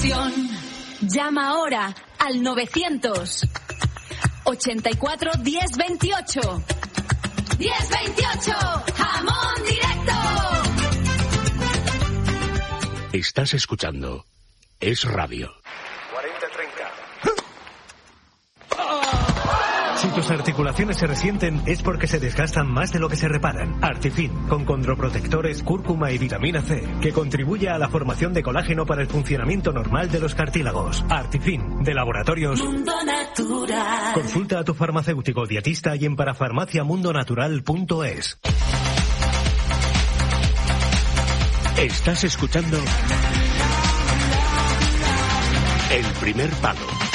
ilusión. Llama ahora al 900 84 10 28. 10 28, jamón directo. Estás escuchando Es Radio. 40-30. Si tus articulaciones se resienten es porque se desgastan más de lo que se reparan. Artifin, con condroprotectores, cúrcuma y vitamina C, que contribuye a la formación de colágeno para el funcionamiento normal de los cartílagos. Artifin, de Laboratorios Mundo Natural. Consulta a tu farmacéutico dietista y en parafarmaciamundonatural.es. Estás escuchando El Primer Palo.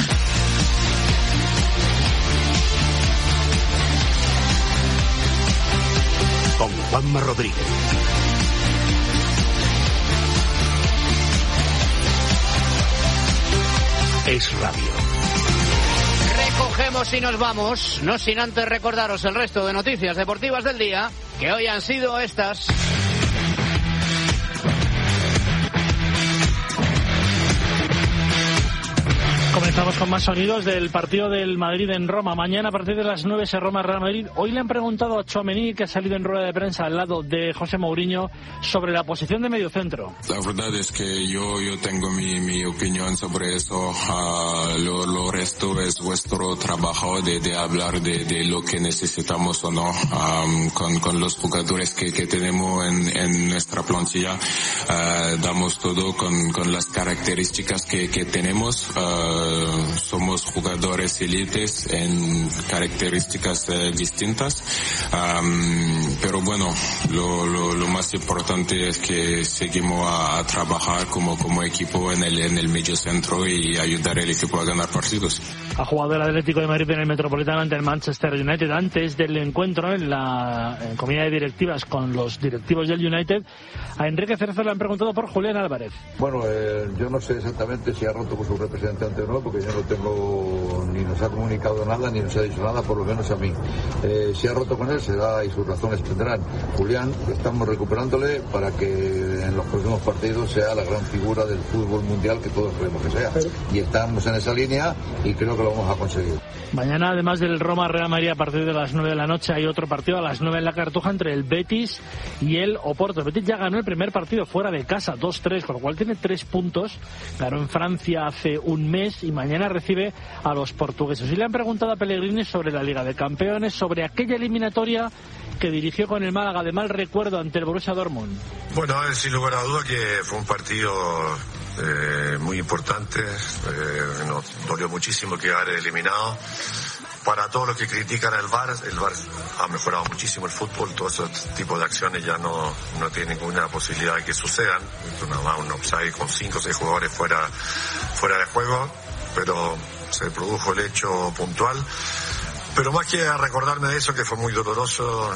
Con Juanma Rodríguez. Es Radio. Recogemos y nos vamos, no sin antes recordaros el resto de noticias deportivas del día, que hoy han sido estas. Comenzamos con más sonidos del partido del Madrid en Roma. Mañana a partir de las 9 se Roma-Real Madrid. Hoy le han preguntado a Tchouaméni, que ha salido en rueda de prensa al lado de José Mourinho, sobre la posición de mediocentro. La verdad es que yo tengo mi opinión sobre eso. Lo resto es vuestro trabajo de hablar de lo que necesitamos o no con los jugadores que tenemos en nuestra plantilla. Damos todo con las características que tenemos. Somos jugadores élites en características distintas, pero bueno, lo más importante es que seguimos a trabajar como equipo en el medio centro y ayudar al equipo a ganar partidos. Ha jugado el Atlético de Madrid en el Metropolitano ante el Manchester United. Antes del encuentro en la comida de directivas con los directivos del United, a Enrique Cerezo le han preguntado por Julián Álvarez. Bueno, yo no sé exactamente si ha roto con su representante o no, porque yo no tengo, ni nos ha comunicado nada, ni nos ha dicho nada, por lo menos a mí. Si ha roto con él, será y sus razones tendrán. Julián, estamos recuperándole para que en los próximos partidos sea la gran figura del fútbol mundial que todos creemos que sea. Y estamos en esa línea y creo que lo vamos a conseguir. Mañana, además del Roma-Real Madrid, a partir de las 9 de la noche, hay otro partido a las 9 en la Cartuja entre el Betis y el Oporto. El Betis ya ganó el primer partido fuera de casa, 2-3, con lo cual tiene 3 puntos. Ganó en Francia hace un mes y mañana recibe a los portugueses. Y le han preguntado a Pellegrini sobre la Liga de Campeones, sobre aquella eliminatoria que dirigió con el Málaga de mal recuerdo ante el Borussia Dortmund. Bueno, sin lugar a duda que fue un partido muy importante. Nos dolió muchísimo quedar eliminado. Para todos los que critican el VAR ha mejorado muchísimo el fútbol. Todo ese tipo de acciones ya no tiene ninguna posibilidad de que sucedan. Nada más un offside con 5 o 6 jugadores fuera de juego, pero se produjo el hecho puntual. Pero más que a recordarme de eso, que fue muy doloroso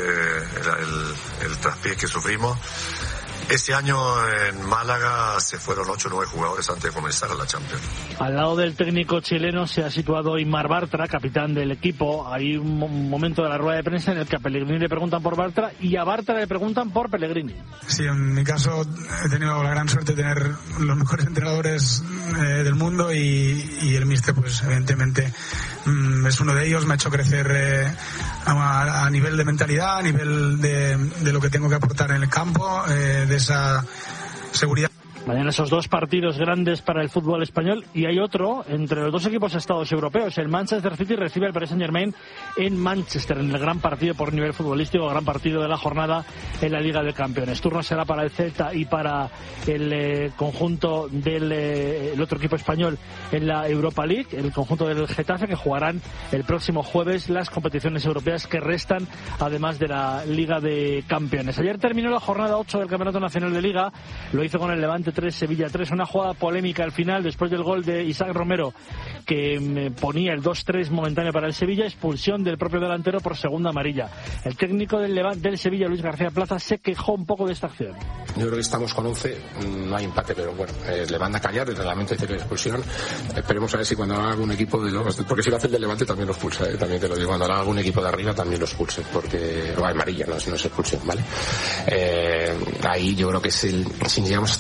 el traspié que sufrimos. Ese año en Málaga se fueron 8 o 9 jugadores antes de comenzar la Champions. Al lado del técnico chileno se ha situado Aimar Bartra, capitán del equipo. Hay un momento de la rueda de prensa en el que a Pellegrini le preguntan por Bartra y a Bartra le preguntan por Pellegrini. Sí, en mi caso he tenido la gran suerte de tener los mejores entrenadores del mundo y el míster, pues evidentemente es uno de ellos. Me ha hecho crecer a nivel de mentalidad, a nivel de lo que tengo que aportar en el campo, de esa seguridad. Mañana esos 2 partidos grandes para el fútbol español y hay otro entre los 2 equipos estados europeos. El Manchester City recibe al Paris Saint-Germain en Manchester en el gran partido por nivel futbolístico, gran partido de la jornada en la Liga de Campeones. Turno será para el Celta y para el conjunto del el otro equipo español en la Europa League, el conjunto del Getafe, que jugarán el próximo jueves las competiciones europeas que restan, además de la Liga de Campeones. Ayer terminó la jornada 8 del Campeonato Nacional de Liga, lo hizo con el Levante 3, Sevilla 3, una jugada polémica al final después del gol de Isaac Romero que ponía el 2-3 momentáneo para el Sevilla, expulsión del propio delantero por segunda amarilla. El técnico del Levante del Sevilla, Luis García Plaza, se quejó un poco de esta acción. Yo creo que estamos con 11, no hay empate, pero bueno, le van a callar, el reglamento dice que expulsión. Esperemos a ver si cuando haga algún equipo de los, porque si lo hace el del Levante también lo expulsa, también te lo digo, cuando haga algún equipo de arriba también lo expulse, porque amarilla, no es expulsión, ¿vale? Ahí yo creo que si llegamos a estar con 11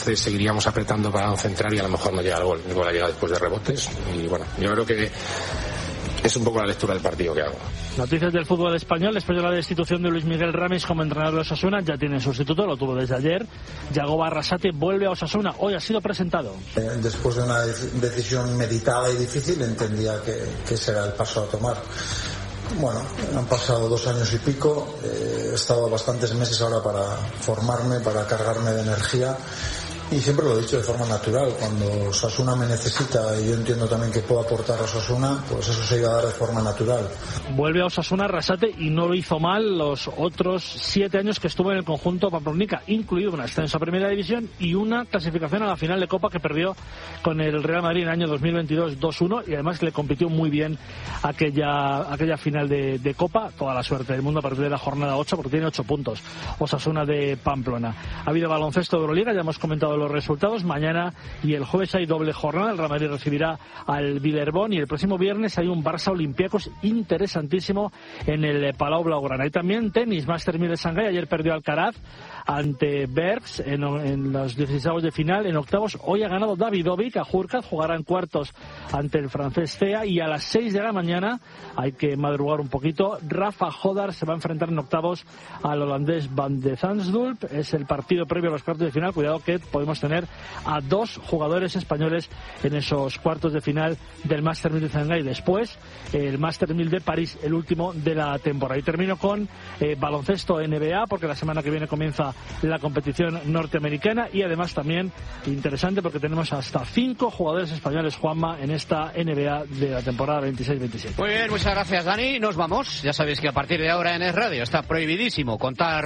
entonces seguiríamos apretando para concentrar y a lo mejor no llega el gol. El gol ha llegado después de rebotes y bueno, yo creo que es un poco la lectura del partido que hago. Noticias del fútbol español. Después de la destitución de Luis Miguel Ramis como entrenador de Osasuna, ya tiene sustituto, lo tuvo desde ayer. Yagoba Arrasate vuelve a Osasuna, hoy ha sido presentado. Después de una decisión meditada y difícil, entendía que ese era el paso a tomar. Bueno, han pasado 2 años y pico, he estado bastantes meses ahora para formarme, para cargarme de energía. Y siempre lo he dicho de forma natural, cuando Osasuna me necesita y yo entiendo también que puedo aportar a Osasuna, pues eso se iba a dar de forma natural. Vuelve a Osasuna Arrasate y no lo hizo mal los otros 7 años que estuvo en el conjunto pamplónica, incluido un ascenso a Primera División y una clasificación a la final de Copa que perdió con el Real Madrid en el año 2022 2-1 y además le compitió muy bien aquella final de Copa. Toda la suerte del mundo a partir de la jornada 8 porque tiene 8 puntos Osasuna de Pamplona. Ha habido baloncesto de Euroliga, ya hemos comentado los resultados. Mañana y el jueves hay doble jornada. El Real Madrid recibirá al Villerbón y el próximo viernes hay un Barça Olympiacos interesantísimo en el Palau Blaugrana. Hay también tenis, Master 1000 de Shanghái. Ayer perdió Alcaraz ante Bergs en los 16avos de final. En octavos hoy ha ganado Davidovic a Hurkacz, jugará en cuartos ante el francés Cea y a las 6 de la mañana, hay que madrugar un poquito, Rafa Hodar se va a enfrentar en octavos al holandés Van de Zansdulp. Es el partido previo a los cuartos de final. Cuidado que podemos tener a 2 jugadores españoles en esos cuartos de final del Master 1000 de Shanghái. Después el Master 1000 de París, el último de la temporada. Y termino con baloncesto NBA, porque la semana que viene comienza la competición norteamericana y además también interesante porque tenemos hasta 5 jugadores españoles, Juanma, en esta NBA de la temporada 26-27. Muy bien, muchas gracias, Dani. Nos vamos. Ya sabéis que a partir de ahora en Es Radio está prohibidísimo contar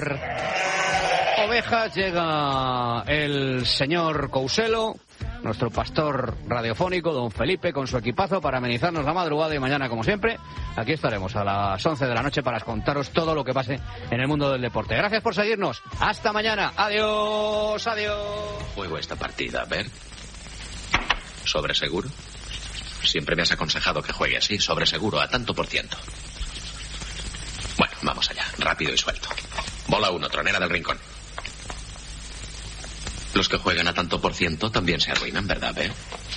ovejas. Llega el señor Couselo, nuestro pastor radiofónico, don Felipe, con su equipazo para amenizarnos la madrugada y mañana, como siempre, aquí estaremos a las 11 de la noche para contaros todo lo que pase en el mundo del deporte. Gracias por seguirnos. Hasta mañana. Adiós, adiós. Juego esta partida, Bert. ¿Sobre seguro? Siempre me has aconsejado que juegue así, sobre seguro, a tanto por ciento. Bueno, vamos allá, rápido y suelto. Bola 1, tronera del rincón. Los que juegan a tanto por ciento también se arruinan, ¿verdad, Bert?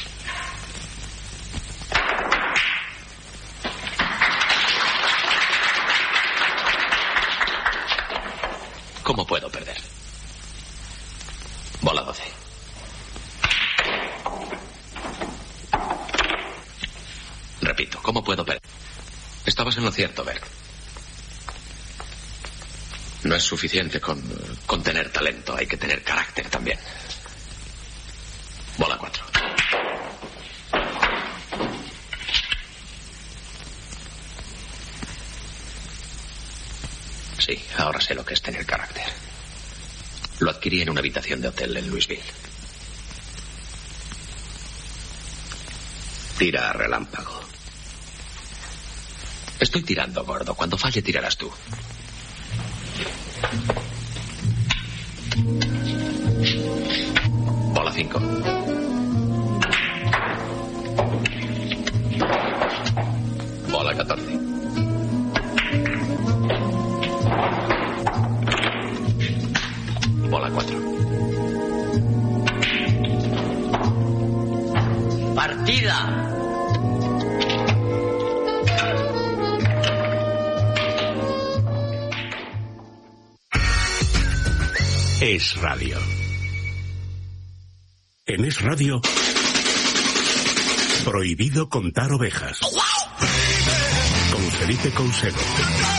¿Cómo puedo perder? Bola 12. Repito, ¿cómo puedo perder? Estabas en lo cierto, Bert. No es suficiente con tener talento, hay que tener carácter también. Bola 4. Sí, ahora sé lo que es tener carácter. Lo adquirí en una habitación de hotel en Louisville. Tira a relámpago. Estoy tirando, gordo. Cuando falle, tirarás tú. Bola 5. Bola 14. Bola 4. Partida. Es Radio. En Es Radio, prohibido contar ovejas. Con Felipe Couselo.